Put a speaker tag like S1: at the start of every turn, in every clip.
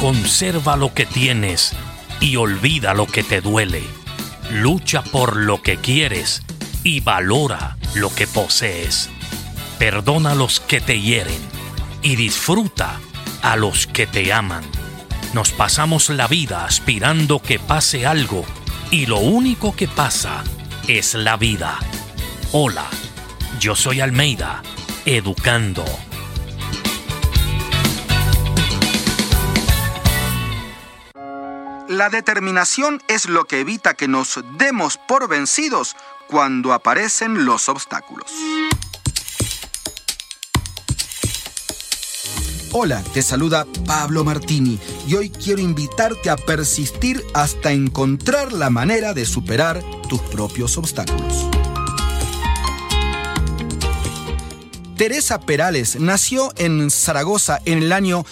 S1: Conserva lo que tienes y olvida lo que te duele. Lucha por lo que quieres y valora lo que posees. Perdona a los que te hieren y disfruta a los que te aman. Nos pasamos la vida aspirando que pase algo y lo único que pasa es la vida. Hola, yo soy Almeida, educando.
S2: La determinación es lo que evita que nos demos por vencidos cuando aparecen los obstáculos. Hola, te saluda Pablo Martini y hoy quiero invitarte a persistir hasta encontrar la manera de superar tus propios obstáculos. Teresa Perales nació en Zaragoza en el año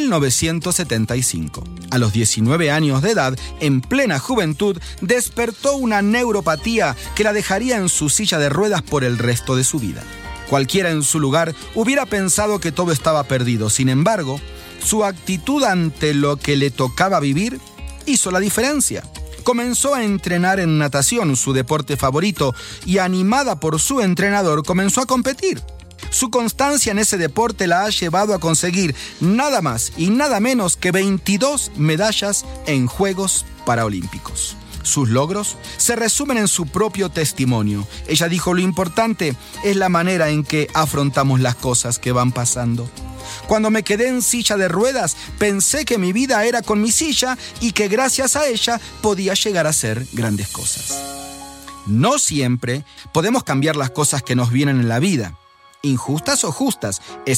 S2: 1975. A los 19 años de edad, en plena juventud, despertó una neuropatía que la dejaría en su silla de ruedas por el resto de su vida. Cualquiera en su lugar hubiera pensado que todo estaba perdido. Sin embargo, su actitud ante lo que le tocaba vivir hizo la diferencia. Comenzó a entrenar en natación, su deporte favorito, y animada por su entrenador, comenzó a competir. Su constancia en ese deporte la ha llevado a conseguir nada más y nada menos que 22 medallas en Juegos Paralímpicos. Sus logros se resumen en su propio testimonio. Ella dijo: lo importante es la manera en que afrontamos las cosas que van pasando. Cuando me quedé en silla de ruedas, pensé que mi vida era con mi silla y que gracias a ella podía llegar a hacer grandes cosas. No siempre podemos cambiar las cosas que nos vienen en la vida, injustas o justas.